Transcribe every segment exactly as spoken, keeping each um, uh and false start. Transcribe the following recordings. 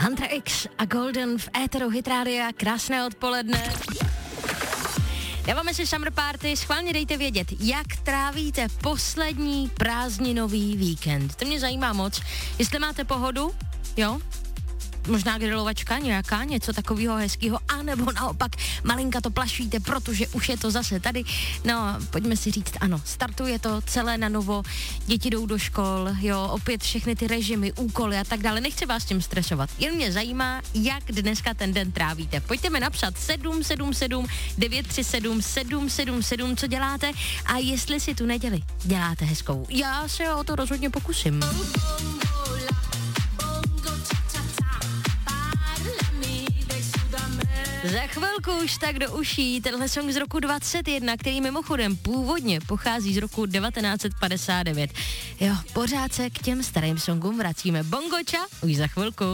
Hunter X a Golden v éteru Hit Rádia, krásné odpoledne. Dáváme si Summer Party, schválně dejte vědět, jak trávíte poslední prázdninový víkend. To mě zajímá moc, jestli máte pohodu, jo? Možná grilovačka nějaká, něco takového hezkého, anebo naopak malinka to plašíte, protože už je to zase tady. No, pojďme si říct, ano, startuje to celé na novo, děti jdou do škol, jo, opět všechny ty režimy, úkoly a tak dále. Nechci vás tím stresovat, jen mě zajímá, jak dneska ten den trávíte. Pojďte mi napsat sedm sedm sedm devět tři sedm sedm sedm sedm, co děláte a jestli si tu neděli děláte hezkou. Já se o to rozhodně pokusím. Za chvilku už tak do uší tenhle song z roku dvacet jedna, který mimochodem původně pochází z roku devatenáct padesát devět. Jo, pořád se k těm starým songům vracíme. Bongoča, už za chvilku.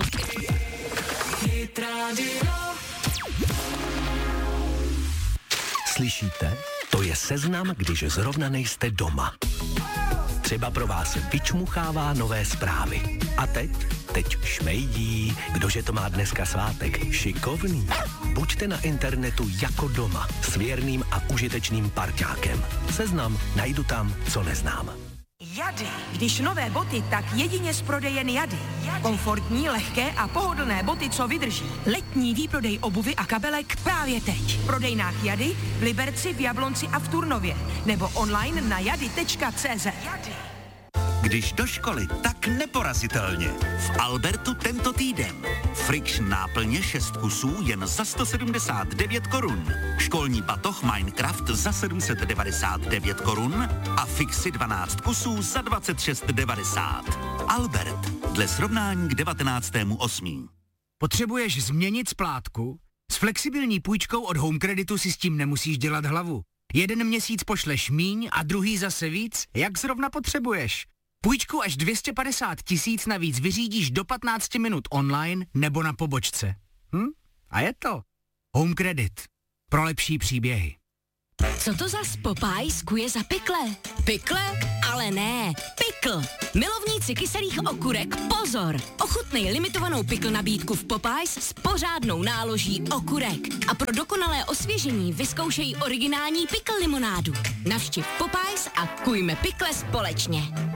Slyšíte? To je seznam, když zrovna nejste doma. Třeba pro vás vyčmuchává nové zprávy. A teď? Teď šmejdí. Kdože to má dneska svátek? Šikovný. Buďte na internetu jako doma. S věrným a užitečným parťákem. Seznam najdu tam, co neznám. Jady. Když nové boty, tak jedině z prodejen Jady. Komfortní, lehké a pohodlné boty, co vydrží. Letní výprodej obuvy a kabelek právě teď. V prodejnách Jady, v Liberci, v Jablonci a v Turnově. Nebo online na jady tečka cé zet. Když do školy, tak neporazitelně. V Albertu tento týden. Friction náplně šest kusů jen za sto sedmdesát devět korun. Školní batoh Minecraft za sedm set devadesát devět korun a Fixy dvanáct kusů za dvacet šest devadesát. Albert, dle srovnání k devatenáctému osmého Potřebuješ změnit splátku? S flexibilní půjčkou od Home Creditu si s tím nemusíš dělat hlavu. Jeden měsíc pošleš míň a druhý zase víc, jak zrovna potřebuješ. Půjčku až dvě stě padesát tisíc navíc vyřídíš do patnáct minut online nebo na pobočce. Hm? A je to Home Credit. Pro lepší příběhy. Co to za Popeyes kuje za pikle? Pikle? Ale ne, pikl. Milovníci kyselých okurek, pozor! Ochutnej limitovanou pikl nabídku v Popeyes s pořádnou náloží okurek. A pro dokonalé osvěžení vyzkoušej originální pikl limonádu. Navštiv Popeyes a kujme pikle společně.